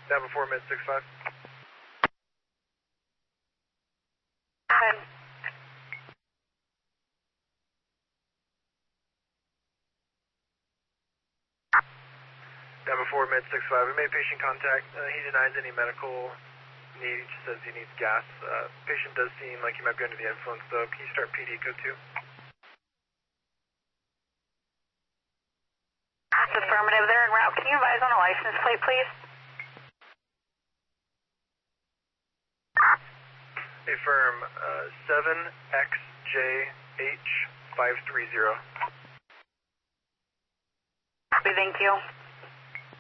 Down before mid 65. Down before mid 65. We made patient contact. He denies any medical need. He just says he needs gas. Patient does seem like he might be under the influence though. Can you start PD code 2? Affirmative, they're en route. Can you advise on a license plate, please? Affirm 7XJH530. Thank you.